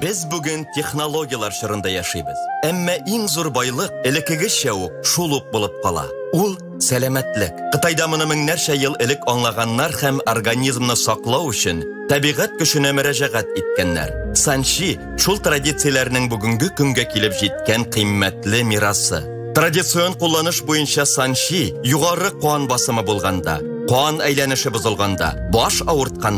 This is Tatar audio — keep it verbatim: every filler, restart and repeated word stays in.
Без бүген технологиялар шырында яшибез. Әмма иң зур байлык элеккегечә үк шул ук булып кала. Ул сәламәтлек. Кытайда моны меңнәрчә ел элек аңлаганнар һәм организмны саклау өчен табигать көченә мөрәҗәгать иткәннәр. Санчи шул традицияләрнең бүгенге көнгә килеп җиткән кыйммәтле мирасы. Традицион кулланыш буенча санчи югары кан басымы булганда, кан әйләнеше бозылганда, баш авыртканда